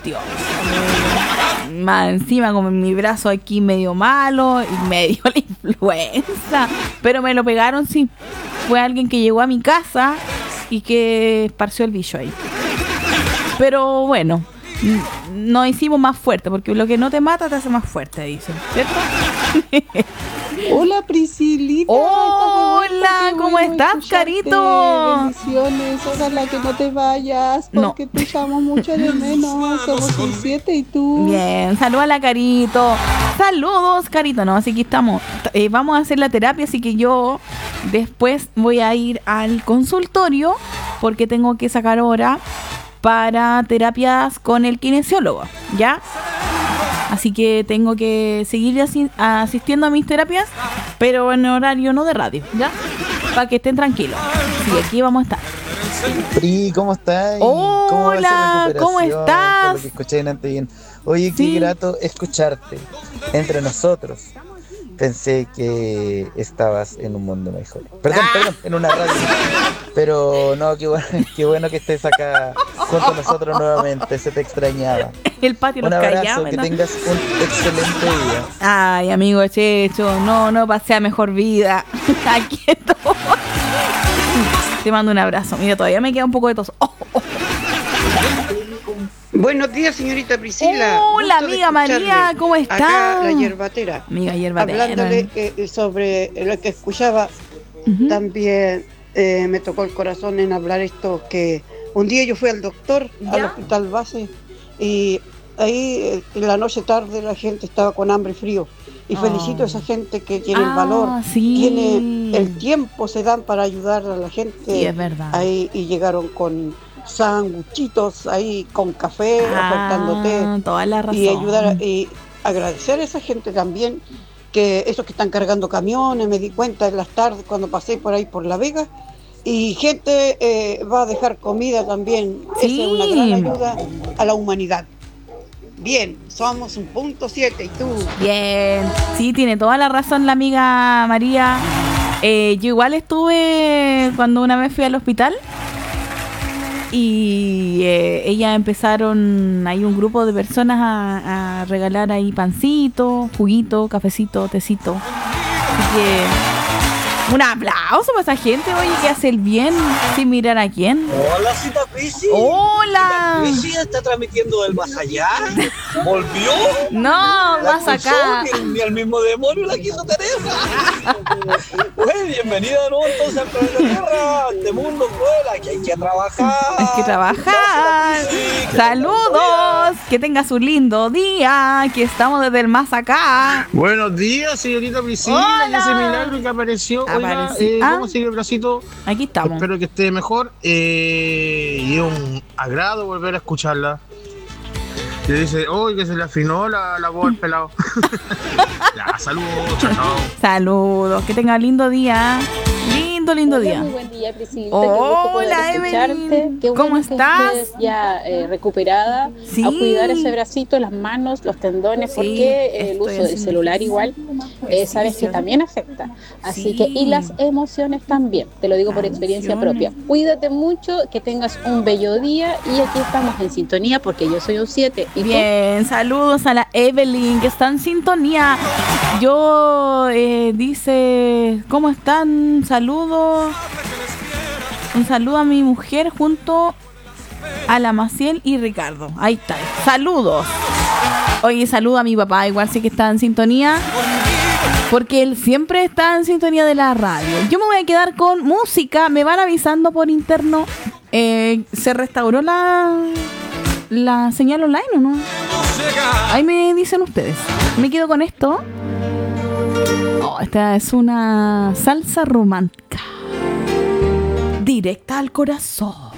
cuestión. Más encima con mi brazo aquí medio malo y me dio la influenza. Pero me lo pegaron, sí. Fue alguien que llegó a mi casa y que esparció el bicho ahí. Pero bueno, nos hicimos más fuerte, porque lo que no te mata te hace más fuerte, dicen, ¿cierto? Hola Priscilita. Hola, ¿cómo estás, Carito? Bendiciones, ojalá que no te vayas, porque te llamo mucho de menos. Somos 17 y tú. Bien, saluda a la Carito. Saludos, Carito. No, así que estamos. Vamos a hacer la terapia, así que yo después voy a ir al consultorio porque tengo que sacar hora para terapias con el kinesiólogo, ¿ya? Así que tengo que seguir asistiendo a mis terapias, pero en horario no de radio, ¿ya? Para que estén tranquilos. Sí, aquí vamos a estar. Pri, ¿cómo estás? Hola, ¿cómo estás? Por lo que escuché delante bien. Oye, qué grato escucharte. Entre nosotros. Pensé que estabas en un mundo mejor. Perdón, en una radio. Pero no, qué bueno que estés acá junto a nosotros nuevamente. Se te extrañaba. El patio un abrazo, que tengas un excelente día. Ay, amigo Checho, no pasé a mejor vida. Aquí estoy. Te mando un abrazo. Mira, todavía me queda un poco de tos. Buenos días, señorita Priscila. Hola, amiga María, ¿cómo estás? Acá la yerbatera. Amiga yerbatera. Hablándole sobre lo que escuchaba, también me tocó el corazón en hablar esto, que un día yo fui al doctor, al hospital base, y ahí en la noche tarde la gente estaba con hambre y frío. Y felicito a esa gente que tiene el valor, tiene el tiempo, se dan para ayudar a la gente. Sí, es verdad. Ahí, y llegaron con sanguchitos ahí con café, ofertándote, toda la razón. y ayudar y agradecer a esa gente también, que esos que están cargando camiones, me di cuenta en las tardes cuando pasé por ahí por La Vega, y gente va a dejar comida también. Esa es una gran ayuda a la humanidad. Bien, somos 1.7 y tú. Bien, sí, tiene toda la razón la amiga María. Yo igual estuve cuando una vez fui al hospital. Y ellas empezaron, hay un grupo de personas a regalar ahí pancito, juguito, cafecito, tecito. Así que un aplauso para esa gente, oye, que hace el bien sin mirar a quién. Hola, Cita Pisi. Hola. Cita Pisi está transmitiendo del más allá. ¿Volvió? No, más acá. Ni el mismo demonio la quiso Teresa. Pues bienvenida de nuevo entonces al planeta Tierra. Este mundo fuera, que hay que trabajar. Hay que trabajar. Saludos. Que tengas un lindo día. Que estamos desde el más acá. Buenos días, señorita Priscila. Y ese milagro que apareció. Oiga, ¿cómo sigue el bracito? Aquí estamos. Espero que esté mejor. Y es un agrado volver a escucharla. Y dice, que se le afinó la voz al pelado. Ya, saludos, chao. Saludos, que tenga lindo día. Lindo día. Muy buen día, Priscila. Hola, Evelyn. ¿Cómo estás? Ya recuperada, a cuidar ese bracito, las manos, los tendones, porque el uso del celular igual, sabes que también afecta. Así que, y las emociones también, te lo digo por experiencia propia. Cuídate mucho, que tengas un bello día, y aquí estamos en sintonía porque yo soy un 7. Bien, saludos a la Evelyn que está en sintonía. Yo dice, ¿cómo están? Saludos. Un saludo a mi mujer junto a la Maciel y Ricardo. Ahí está. Saludos. Oye, saludo a mi papá, igual sí que está en sintonía, porque él siempre está en sintonía de la radio. Yo me voy a quedar con música. Me van avisando por interno. ¿Se restauró la señal online o no? Ahí me dicen ustedes. Me quedo con esto. Esta es una salsa romántica. Directa al corazón.